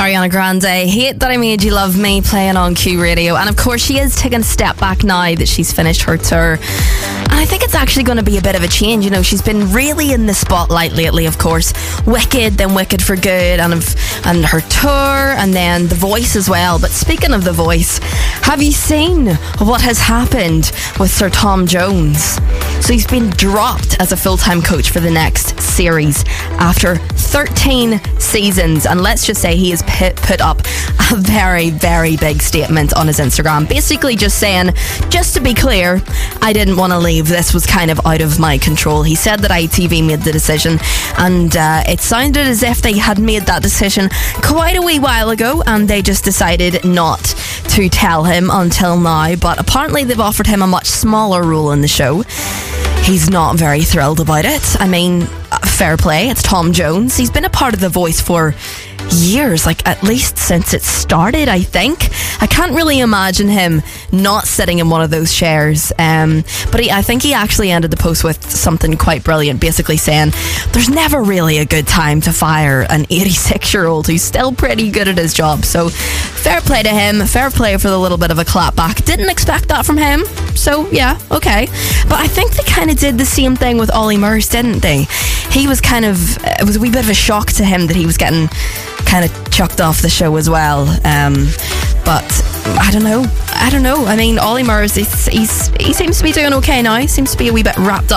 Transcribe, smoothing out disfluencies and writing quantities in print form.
Ariana Grande, Hate That I Made You Love Me, playing on Q Radio. And of course, she is taking a step back now that she's finished her tour. And I think it's actually going to be a bit of a change. You know, she's been really in the spotlight lately, of course. Wicked, then Wicked for Good, and her tour, and then The Voice as well. But speaking of The Voice, have you seen what has happened with Sir Tom Jones? So he's been dropped as a full-time coach for the next series after 13 seasons. And let's just say he has put up a very, very big statement on his Instagram. Basically just saying, just to be clear, I didn't want to leave. This was kind of out of my control. He said that ITV made the decision, and it sounded as if they had made that decision quite a wee while ago, and they just decided not to tell him until now. But apparently they've offered him a much smaller role in the show. He's not very thrilled about it. I mean, fair play, it's Tom Jones. He's been a part of The Voice for years, like at least since it started, I think. I can't really imagine him not sitting in one of those chairs. But I think he actually ended the post with something quite brilliant, basically saying there's never really a good time to fire an 86-year-old who's still pretty good at his job. So fair play to him, fair play for the little bit of a clap back. Didn't expect that from him, so yeah, okay. But I think they kind of did the same thing with Ollie Murs, didn't they? He was it was a wee bit of a shock to him that he was getting kind of chucked off the show as well. But I don't know. I mean, Ollie Murs, he seems to be doing okay now. He seems to be a wee bit wrapped up